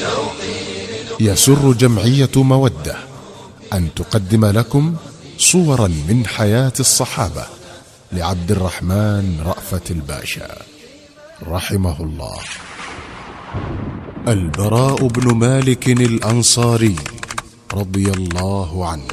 يسر جمعية مودة أن تقدم لكم صورا من حياة الصحابة لعبد الرحمن رأفت الباشا رحمه الله. البراء بن مالك الأنصاري رضي الله عنه